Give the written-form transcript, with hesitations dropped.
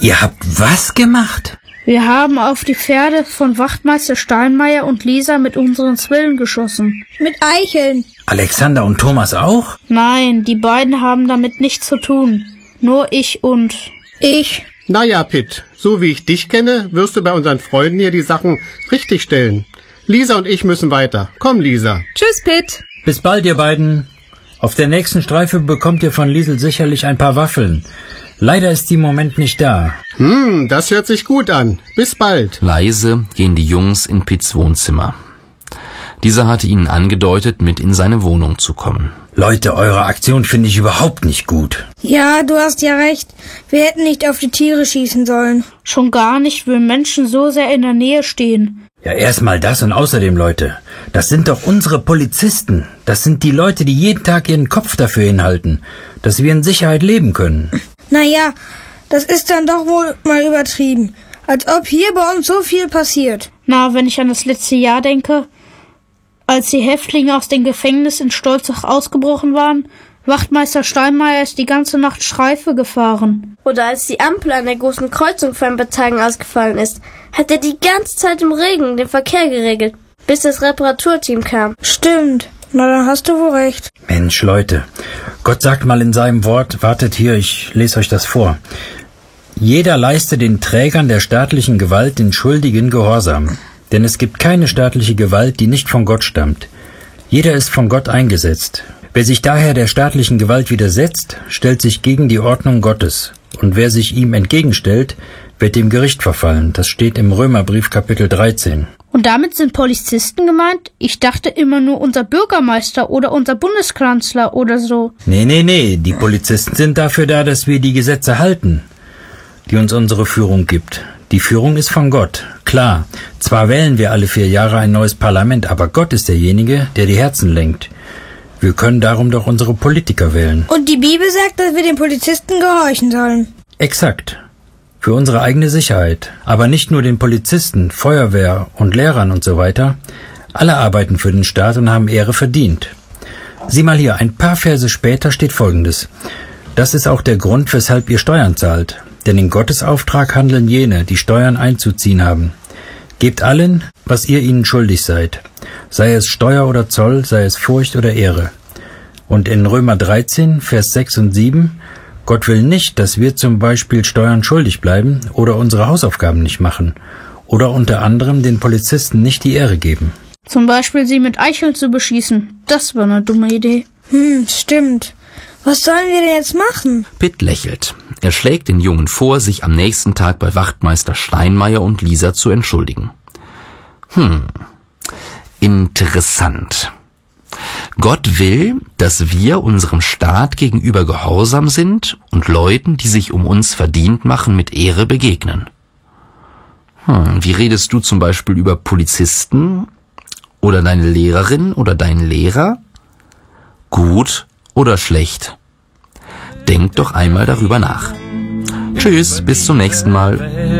Ihr habt was gemacht? Wir haben auf die Pferde von Wachtmeister Steinmeier und Lisa mit unseren Zwillen geschossen. Mit Eicheln. Alexander und Thomas auch? Nein, die beiden haben damit nichts zu tun. Nur ich und... Ich. Naja, Pitt, so wie ich dich kenne, wirst du bei unseren Freunden hier die Sachen richtig stellen. Lisa und ich müssen weiter. Komm, Lisa. Tschüss, Pitt. Bis bald, ihr beiden. Auf der nächsten Streife bekommt ihr von Liesel sicherlich ein paar Waffeln. Leider ist die im Moment nicht da. Das hört sich gut an. Bis bald. Leise gehen die Jungs in Pitts Wohnzimmer. Dieser hatte ihnen angedeutet, mit in seine Wohnung zu kommen. Leute, eure Aktion finde ich überhaupt nicht gut. Ja, du hast ja recht. Wir hätten nicht auf die Tiere schießen sollen. Schon gar nicht, wenn Menschen so sehr in der Nähe stehen. Ja, erstmal das und außerdem, Leute, das sind doch unsere Polizisten. Das sind die Leute, die jeden Tag ihren Kopf dafür hinhalten, dass wir in Sicherheit leben können. Naja, das ist dann doch wohl mal übertrieben. Als ob hier bei uns so viel passiert. Na, wenn ich an das letzte Jahr denke, als die Häftlinge aus dem Gefängnis in Stolzach ausgebrochen waren, Wachtmeister Steinmeier ist die ganze Nacht Streife gefahren. Oder als die Ampel an der großen Kreuzung für ein paar Tagen ausgefallen ist, hat er die ganze Zeit im Regen den Verkehr geregelt, bis das Reparaturteam kam. Stimmt. Na, dann hast du wohl recht. Mensch, Leute, Gott sagt mal in seinem Wort, wartet hier, ich lese euch das vor. Jeder leiste den Trägern der staatlichen Gewalt den schuldigen Gehorsam. Denn es gibt keine staatliche Gewalt, die nicht von Gott stammt. Jeder ist von Gott eingesetzt. Wer sich daher der staatlichen Gewalt widersetzt, stellt sich gegen die Ordnung Gottes. Und wer sich ihm entgegenstellt, wird dem Gericht verfallen. Das steht im Römerbrief Kapitel 13. Und damit sind Polizisten gemeint? Ich dachte immer nur unser Bürgermeister oder unser Bundeskanzler oder so. Nee, die Polizisten sind dafür da, dass wir die Gesetze halten, die uns unsere Führung gibt. Die Führung ist von Gott. Klar, zwar wählen wir alle 4 Jahre ein neues Parlament, aber Gott ist derjenige, der die Herzen lenkt. Wir können darum doch unsere Politiker wählen. Und die Bibel sagt, dass wir den Polizisten gehorchen sollen. Exakt. Für unsere eigene Sicherheit. Aber nicht nur den Polizisten, Feuerwehr und Lehrern und so weiter. Alle arbeiten für den Staat und haben Ehre verdient. Sieh mal hier, ein paar Verse später steht Folgendes. Das ist auch der Grund, weshalb ihr Steuern zahlt. Denn in Gottes Auftrag handeln jene, die Steuern einzuziehen haben. Gebt allen, was ihr ihnen schuldig seid. Sei es Steuer oder Zoll, sei es Furcht oder Ehre. Und in Römer 13, Vers 6 und 7, Gott will nicht, dass wir zum Beispiel Steuern schuldig bleiben oder unsere Hausaufgaben nicht machen. Oder unter anderem den Polizisten nicht die Ehre geben. Zum Beispiel sie mit Eicheln zu beschießen. Das war eine dumme Idee. Stimmt. Was sollen wir denn jetzt machen? Pitt lächelt. Er schlägt den Jungen vor, sich am nächsten Tag bei Wachtmeister Steinmeier und Lisa zu entschuldigen. Interessant. Gott will, dass wir unserem Staat gegenüber gehorsam sind und Leuten, die sich um uns verdient machen, mit Ehre begegnen. Wie redest du zum Beispiel über Polizisten oder deine Lehrerin oder deinen Lehrer? Gut oder schlecht? Denk doch einmal darüber nach. Tschüss, bis zum nächsten Mal.